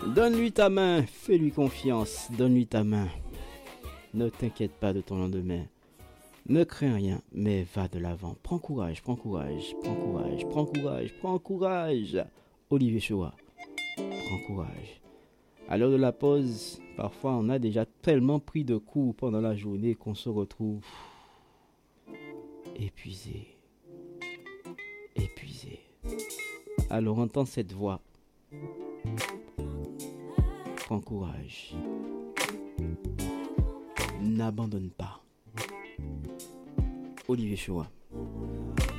Donne-lui ta main, fais-lui confiance, donne-lui ta main. Ne t'inquiète pas de ton lendemain. Ne crains rien, mais va de l'avant. Prends courage, prends courage, prends courage, prends courage, prends courage. Olivier Choua, prends courage. À l'heure de la pause, parfois on a déjà tellement pris de coups pendant la journée qu'on se retrouve épuisé. Épuisé. Alors entends cette voix. Prends courage. N'abandonne pas. Olivier Choua.